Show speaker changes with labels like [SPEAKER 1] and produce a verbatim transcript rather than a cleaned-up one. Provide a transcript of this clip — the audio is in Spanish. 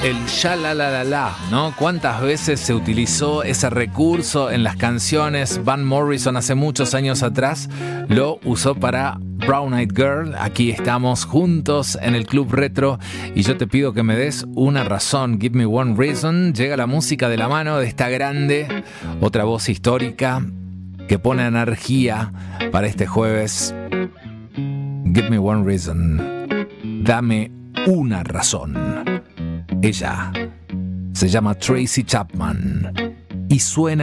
[SPEAKER 1] el ya la la la la, ¿no? ¿Cuántas veces se utilizó ese recurso en las canciones? Van Morrison hace muchos años atrás lo usó para Brown Eyed Girl. Aquí estamos juntos en el Club Retro y yo te pido que me des una razón. Give me one reason. Llega la música de la mano de esta grande, otra voz histórica que pone energía para este jueves. Give me one reason. Dame una razón. Ella se llama Tracy Chapman y suena